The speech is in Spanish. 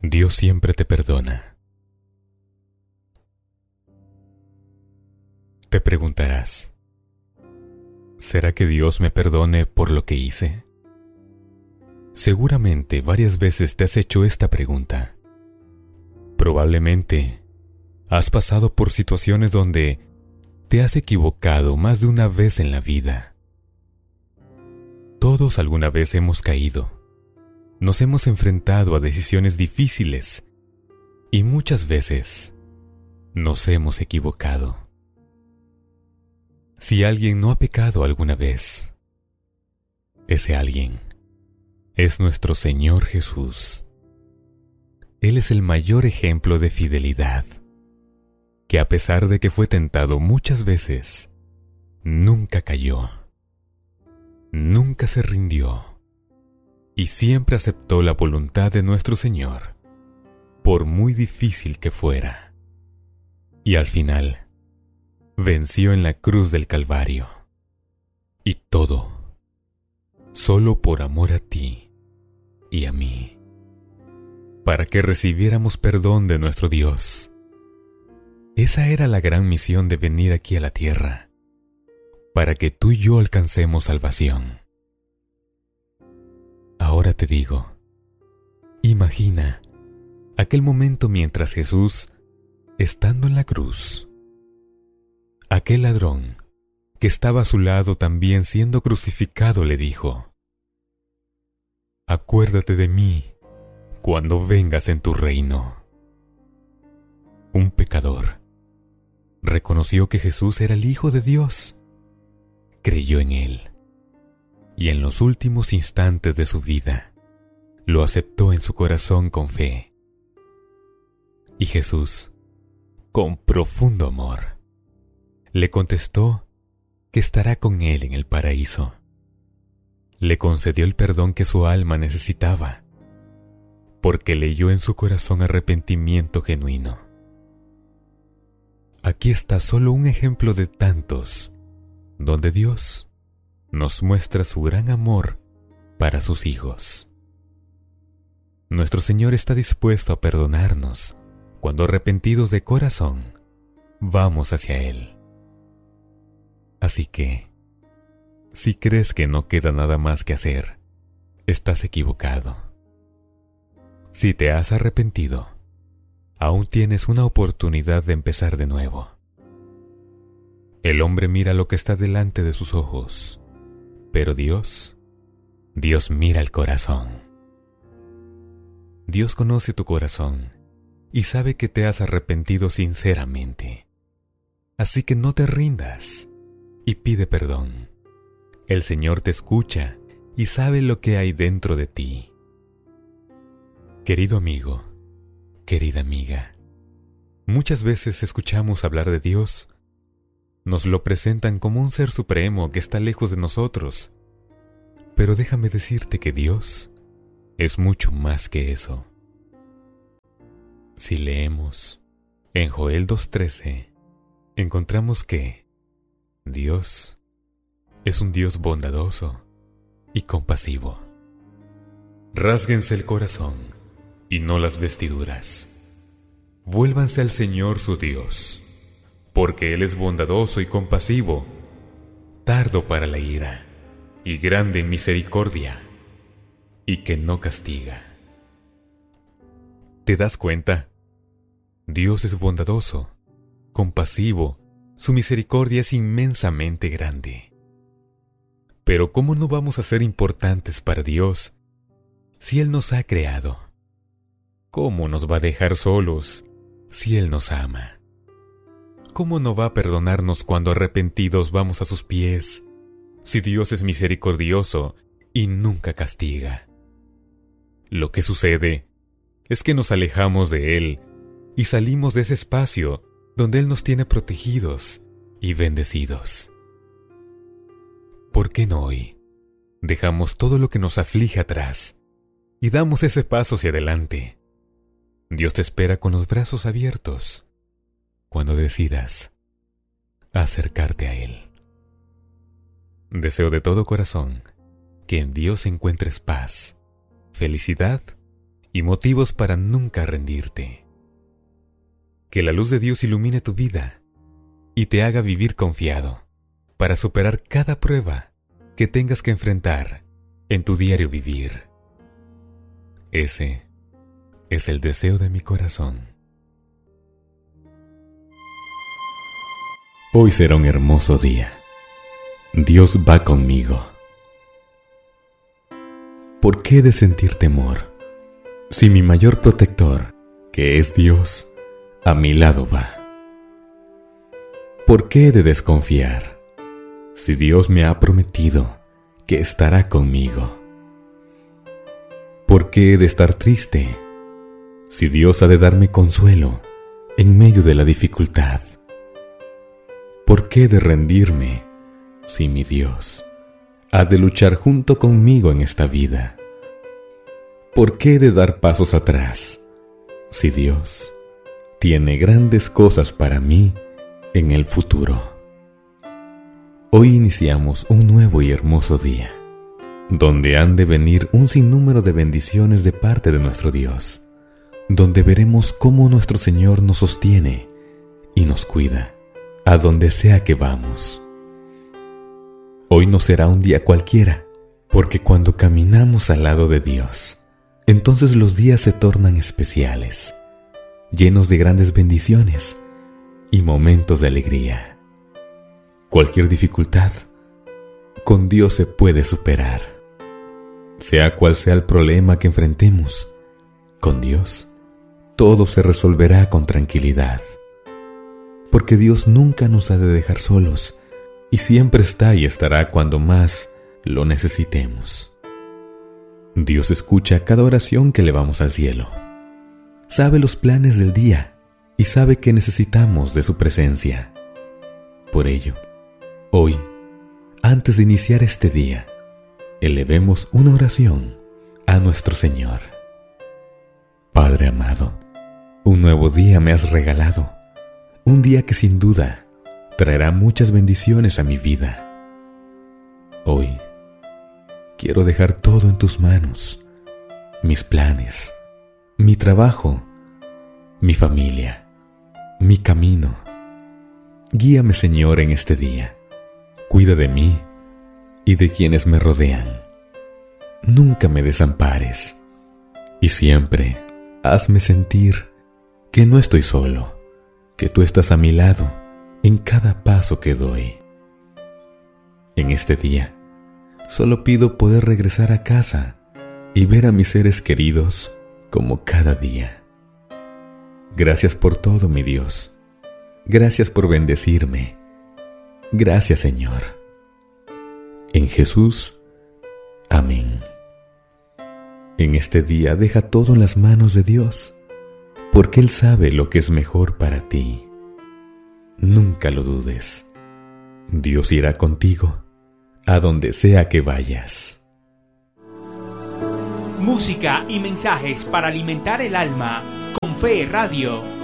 Dios siempre te perdona. Te preguntarás, ¿será que Dios me perdone por lo que hice? Seguramente varias veces te has hecho esta pregunta. Probablemente has pasado por situaciones donde te has equivocado más de una vez en la vida. Todos alguna vez hemos caído. Nos hemos enfrentado a decisiones difíciles y muchas veces nos hemos equivocado. Si alguien no ha pecado alguna vez, ese alguien es nuestro Señor Jesús. Él es el mayor ejemplo de fidelidad, que a pesar de que fue tentado muchas veces, nunca cayó, nunca se rindió y siempre aceptó la voluntad de nuestro Señor, por muy difícil que fuera. Y al final, venció en la cruz del Calvario. Y todo, solo por amor a ti y a mí, para que recibiéramos perdón de nuestro Dios. Esa era la gran misión de venir aquí a la tierra, para que tú y yo alcancemos salvación. Ahora te digo, imagina aquel momento mientras Jesús, estando en la cruz, aquel ladrón que estaba a su lado también siendo crucificado le dijo: «Acuérdate de mí cuando vengas en tu reino». Un pecador reconoció que Jesús era el Hijo de Dios, creyó en Él y en los últimos instantes de su vida lo aceptó en su corazón con fe. Y Jesús, con profundo amor, le contestó que estará con él en el paraíso. Le concedió el perdón que su alma necesitaba, porque leyó en su corazón arrepentimiento genuino. Aquí está solo un ejemplo de tantos, donde Dios nos muestra su gran amor para sus hijos. Nuestro Señor está dispuesto a perdonarnos cuando arrepentidos de corazón vamos hacia Él. Así que, si crees que no queda nada más que hacer, estás equivocado. Si te has arrepentido, aún tienes una oportunidad de empezar de nuevo. El hombre mira lo que está delante de sus ojos, pero Dios mira el corazón. Dios conoce tu corazón y sabe que te has arrepentido sinceramente. Así que no te rindas y pide perdón. El Señor te escucha y sabe lo que hay dentro de ti. Querido amigo, querida amiga, muchas veces escuchamos hablar de Dios. Nos lo presentan como un ser supremo que está lejos de nosotros. Pero déjame decirte que Dios es mucho más que eso. Si leemos en Joel 2:13, encontramos que Dios es un Dios bondadoso y compasivo. Rásguense el corazón y no las vestiduras. Vuélvanse al Señor su Dios, porque Él es bondadoso y compasivo, tardo para la ira y grande en misericordia, y que no castiga. ¿Te das cuenta? Dios es bondadoso, compasivo, su misericordia es inmensamente grande. Pero ¿cómo no vamos a ser importantes para Dios si Él nos ha creado? ¿Cómo nos va a dejar solos si Él nos ama? ¿Cómo no va a perdonarnos cuando arrepentidos vamos a sus pies, si Dios es misericordioso y nunca castiga? Lo que sucede es que nos alejamos de Él y salimos de ese espacio donde Él nos tiene protegidos y bendecidos. ¿Por qué no hoy dejamos todo lo que nos aflige atrás y damos ese paso hacia adelante? Dios te espera con los brazos abiertos cuando decidas acercarte a Él. Deseo de todo corazón que en Dios encuentres paz, felicidad y motivos para nunca rendirte. Que la luz de Dios ilumine tu vida y te haga vivir confiado para superar cada prueba que tengas que enfrentar en tu diario vivir. Ese es el deseo de mi corazón. Hoy será un hermoso día. Dios va conmigo. ¿Por qué he de sentir temor si mi mayor protector, que es Dios, a mi lado va? ¿Por qué he de desconfiar si Dios me ha prometido que estará conmigo? ¿Por qué he de estar triste si Dios ha de darme consuelo en medio de la dificultad? ¿Por qué he de rendirme si mi Dios ha de luchar junto conmigo en esta vida? ¿Por qué he de dar pasos atrás si Dios tiene grandes cosas para mí en el futuro? Hoy iniciamos un nuevo y hermoso día, donde han de venir un sinnúmero de bendiciones de parte de nuestro Dios, donde veremos cómo nuestro Señor nos sostiene y nos cuida a donde sea que vamos. Hoy no será un día cualquiera, porque cuando caminamos al lado de Dios, entonces los días se tornan especiales, llenos de grandes bendiciones y momentos de alegría. Cualquier dificultad, con Dios se puede superar. Sea cual sea el problema que enfrentemos, con Dios todo se resolverá con tranquilidad. Porque Dios nunca nos ha de dejar solos y siempre está y estará cuando más lo necesitemos. Dios escucha cada oración que elevamos al cielo. Sabe los planes del día y sabe que necesitamos de su presencia. Por ello, hoy, antes de iniciar este día, elevemos una oración a nuestro Señor. Padre amado, un nuevo día me has regalado, un día que sin duda traerá muchas bendiciones a mi vida. Hoy quiero dejar todo en tus manos, mis planes, mi trabajo, mi familia, mi camino. Guíame, Señor, en este día. Cuida de mí y de quienes me rodean. Nunca me desampares y siempre hazme sentir que no estoy solo, que tú estás a mi lado en cada paso que doy. En este día, solo pido poder regresar a casa y ver a mis seres queridos como cada día. Gracias por todo, mi Dios. Gracias por bendecirme. Gracias, Señor. En Jesús, amén. En este día deja todo en las manos de Dios, porque Él sabe lo que es mejor para ti. Nunca lo dudes. Dios irá contigo a donde sea que vayas. Música y mensajes para alimentar el alma con Fe Radio.